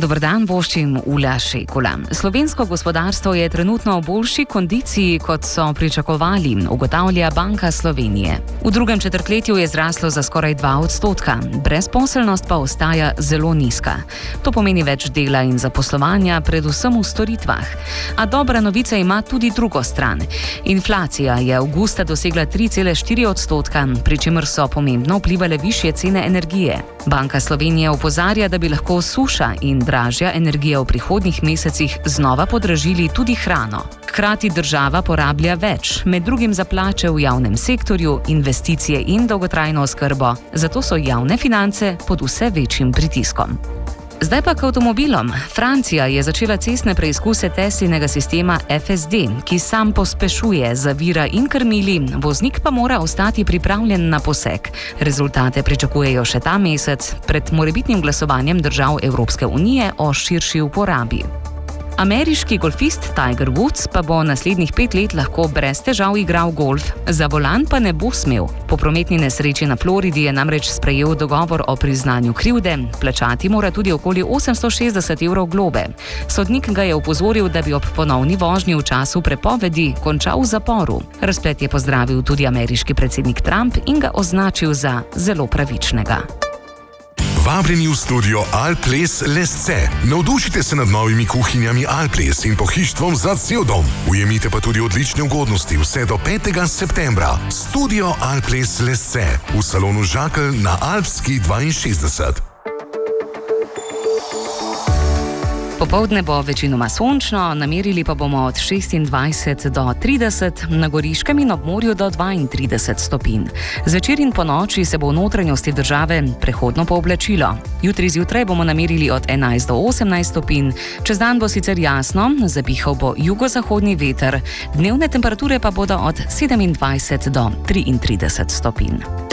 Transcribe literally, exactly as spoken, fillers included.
Dober dan, voščim Ula Šekula. Slovensko gospodarstvo je trenutno v boljši kondiciji, kot so pričakovali, ugotavlja Banka Slovenije. V drugem četrtletju je zraslo za skoraj dva odstotka, brezposelnost pa ostaja zelo nizka. To pomeni več dela in zaposlovanja, predvsem v storitvah. A dobra novica ima tudi drugo stran. Inflacija je avgusta dosegla tri cele štiri odstotka, pri čemer so pomembno vplivale višje cene energije. Banka Slovenije opozarja, da bi lahko suša in dražja energija v prihodnjih mesecih znova podražili tudi hrano. Hkrati država porablja več, med drugim za plače v javnem sektorju, investicije in dolgotrajno oskrbo, zato so javne finance pod vse večjim pritiskom. Zdaj pa k avtomobilom. Francija je začela cestne preizkuse Teslinega sistema F S D, ki sam pospešuje, zavira in krmili, voznik pa mora ostati pripravljen na poseg. Rezultate pričakujejo še ta mesec, pred morebitnim glasovanjem držav Evropske unije o širši uporabi. Ameriški golfist Tiger Woods pa bo naslednjih pet let lahko brez težav igral golf, za volan pa ne bo smel. Po prometni nesreči na Floridi je namreč sprejel dogovor o priznanju krivde, plačati mora tudi okoli osemsto šestdeset evrov globe. Sodnik ga je opozoril, da bi ob ponovni vožnji v času prepovedi končal v zaporu. Razplet je pozdravil tudi ameriški predsednik Trump in ga označil za zelo pravičnega. Vabljeni v studio Alples Lesce. Navdušite se nad novimi kuhinjami Alples in pohištvom za cel dom. Ujemite pa tudi odlične ugodnosti vse do petega septembra. Studio Alples Lesce v salonu Žakelj na Alpski dvainšestdeset. Popoldne bo večinoma sončno, namerili pa bomo od šestindvajset do trideset, na Goriškem in ob morju do dvaintrideset stopinj. Zvečer in ponoči se bo v notranjosti države prehodno pooblačilo. Jutri zjutraj bomo namerili od enajst do osemnajst stopinj, čez dan bo sicer jasno, zapihal bo jugozahodni veter, dnevne temperature pa bodo od sedemindvajset do triintrideset stopinj.